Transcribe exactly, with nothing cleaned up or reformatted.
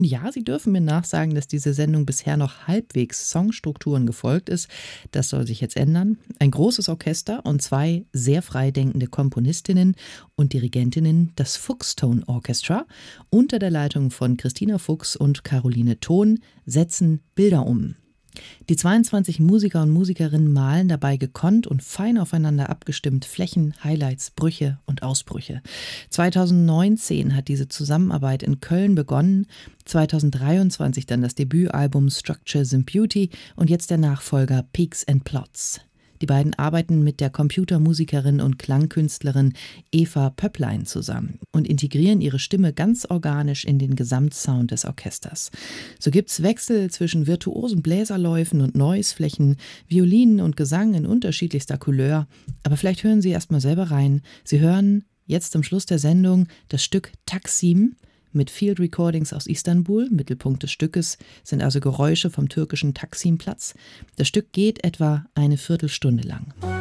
Ja, Sie dürfen mir nachsagen, dass diese Sendung bisher noch halbwegs Songstrukturen gefolgt ist. Das soll sich jetzt ändern. Ein großes Orchester und zwei sehr frei denkende Komponistinnen und Dirigentinnen, das Fuchs-Tone Orchestra, unter der Leitung von Christina Fuchs und Caroline Thon, setzen Bilder um. Die zweiundzwanzig Musiker und Musikerinnen malen dabei gekonnt und fein aufeinander abgestimmt Flächen, Highlights, Brüche und Ausbrüche. zweitausendneunzehn hat diese Zusammenarbeit in Köln begonnen, zweitausenddreiundzwanzig dann das Debütalbum Structures and Beauty und jetzt der Nachfolger Peaks and Plots. Die beiden arbeiten mit der Computermusikerin und Klangkünstlerin Eva Pöpplein zusammen und integrieren ihre Stimme ganz organisch in den Gesamtsound des Orchesters. So gibt's Wechsel zwischen virtuosen Bläserläufen und Noiseflächen, Violinen und Gesang in unterschiedlichster Couleur. Aber vielleicht hören Sie erst mal selber rein. Sie hören jetzt zum Schluss der Sendung das Stück Taksim mit Field Recordings aus Istanbul. Mittelpunkt des Stückes sind also Geräusche vom türkischen Taksimplatz. Das Stück geht etwa eine Viertelstunde lang.